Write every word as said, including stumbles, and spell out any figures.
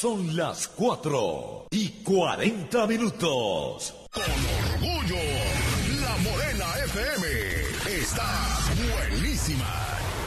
Son las cuatro y cuarenta minutos. Con orgullo, La Morena F M está buenísima.